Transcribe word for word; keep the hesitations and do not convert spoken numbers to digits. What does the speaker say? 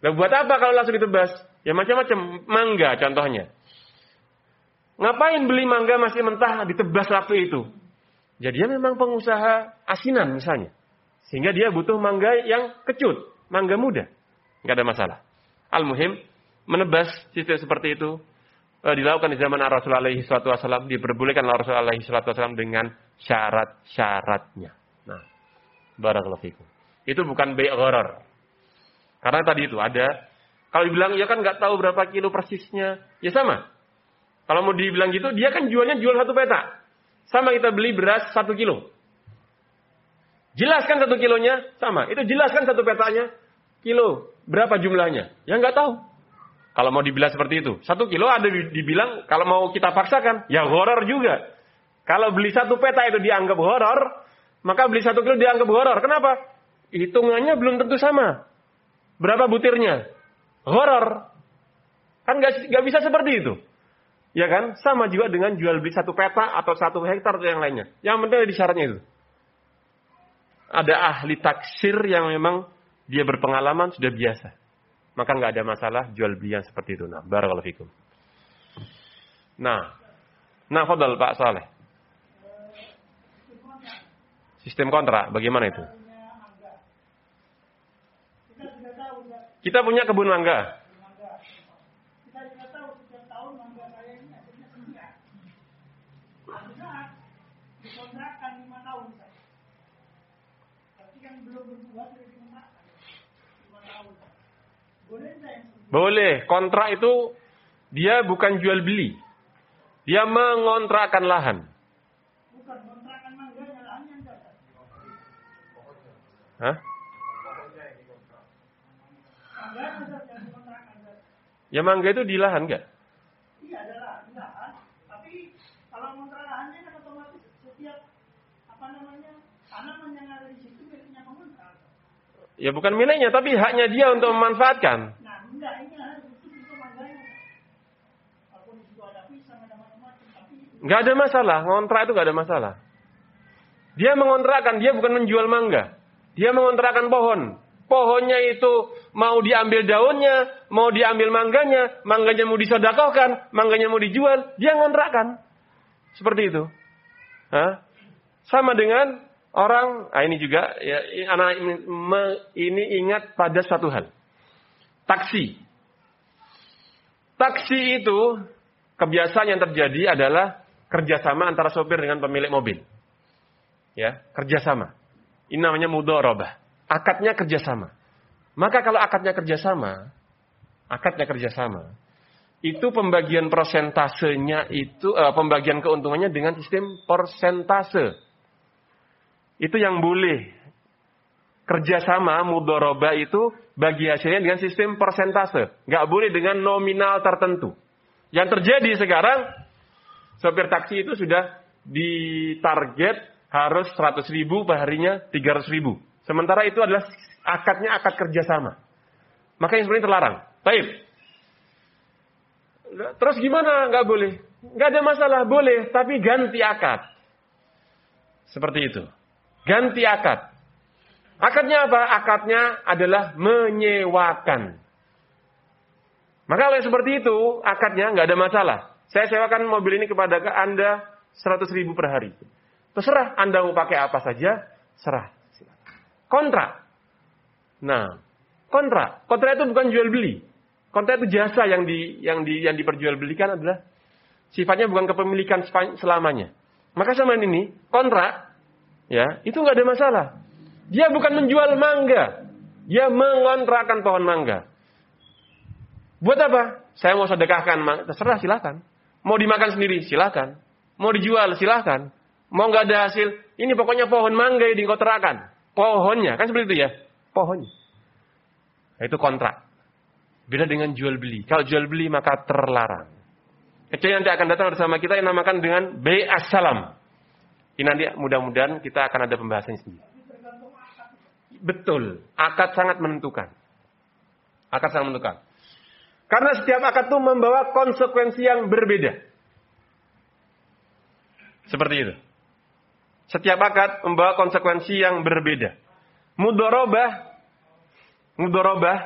Lah buat apa kalau langsung ditebas? Ya macam-macam, mangga contohnya. Ngapain beli mangga masih mentah ditebas waktu itu? Jadi dia memang pengusaha asinan misalnya. Sehingga dia butuh mangga yang kecut, mangga muda. Enggak ada masalah. Al-muhim, menebas sistem seperti itu e, dilakukan di zaman Rasulullah alaihi salatu wasallam, diperbolehkan oleh Rasulullah alaihi salatu wasallam dengan syarat-syaratnya. Nah, barakallahu fikum. Itu bukan bai' gharar. Karena tadi itu ada, kalau dibilang ya kan nggak tahu berapa kilo persisnya, ya sama. Kalau mau dibilang gitu, dia kan jualnya jual satu peta. Sama kita beli beras satu kilo. Jelaskan satu kilonya, sama. Itu jelaskan satu petanya, kilo. Berapa jumlahnya? Ya nggak tahu. Kalau mau dibilang seperti itu. Satu kilo ada dibilang, kalau mau kita paksakan, ya horor juga. Kalau beli satu peta itu dianggap horor, maka beli satu kilo dianggap horor. Kenapa? Hitungannya belum tentu sama. Berapa butirnya? Horor. Kan nggak nggak bisa seperti itu. Ya kan? Sama juga dengan jual beli satu peta atau satu hektar atau yang lainnya. Yang penting ada di syaratnya itu. Ada ahli taksir yang memang dia berpengalaman, sudah biasa. Maka nggak ada masalah jual beli yang seperti itu. Nah, barakallahu fikum. Nah, nah, fadal Pak Saleh. Sistem kontrak, bagaimana itu? Kita punya kebun mangga. Boleh, kontrak itu dia bukan jual beli. Dia mengontrakkan lahan. Bukan kontrakkan mangganya, lahannya enggak. Hah? Ya mangga itu di lahan enggak? Iya, ada di lahan. Tapi kalau kontrak lahannya kan otomatis setiap apa namanya tanaman yang ada di situ miliknya pengontrak. Ya bukan miliknya, tapi haknya dia untuk memanfaatkan. Nggak ada masalah, ngontrak itu nggak ada masalah. Dia mengontrakkan, dia bukan menjual mangga. Dia mengontrakkan pohon. Pohonnya itu mau diambil daunnya, mau diambil mangganya, mangganya mau disedekahkan, mangganya mau dijual, dia ngontrakkan. Seperti itu. Hah? Sama dengan orang, ah ini juga, ya, anak ini, ini ingat pada satu hal. Taksi. Taksi itu, kebiasaan yang terjadi adalah kerjasama antara sopir dengan pemilik mobil. Ya, kerjasama. Ini namanya mudharabah. Akadnya kerjasama. Maka kalau akadnya kerjasama, akadnya kerjasama, itu pembagian persentasenya itu, eh, pembagian keuntungannya dengan sistem persentase. Itu yang boleh. Kerjasama mudharabah itu bagi hasilnya dengan sistem persentase. Nggak boleh dengan nominal tertentu. Yang terjadi sekarang, sopir taksi itu sudah ditarget harus seratus ribu perharinya tiga ratus ribu. Sementara itu adalah akadnya akad kerjasama. Maka yang sebenarnya terlarang. Baik. Terus gimana? Nggak boleh. Nggak ada masalah. Boleh. Tapi ganti akad. Seperti itu. Ganti akad. Akadnya apa? Akadnya adalah menyewakan. Maka kalau seperti itu, akadnya nggak ada masalah. Saya sewakan mobil ini kepada Anda seratus ribu per hari. Terserah Anda mau pakai apa saja, serah. Kontrak. Nah, kontrak. Kontrak itu bukan jual beli. Kontrak itu jasa yang di yang di yang diperjualbelikan adalah sifatnya bukan kepemilikan selamanya. Maka sama ini kontrak, ya itu nggak ada masalah. Dia bukan menjual mangga, dia mengontrakkan pohon mangga. Buat apa? Saya mau sedekahkan, terserah silakan. Mau dimakan sendiri, silakan. Mau dijual, silakan. Mau nggak ada hasil, ini pokoknya pohon mangga yang dikontrakkan. Pohonnya, kan seperti itu ya? Pohonnya. Nah, itu kontrak. Beda dengan jual beli. Kalau jual beli maka terlarang. Kecuali nanti akan datang bersama kita yang namakan dengan bai' as-salam. Ini nanti mudah-mudahan kita akan ada pembahasannya sendiri. Betul. Akad sangat menentukan. Akad sangat menentukan. Karena setiap akad itu membawa konsekuensi yang berbeda. Seperti itu. Setiap akad membawa konsekuensi yang berbeda. Mudharabah, mudharabah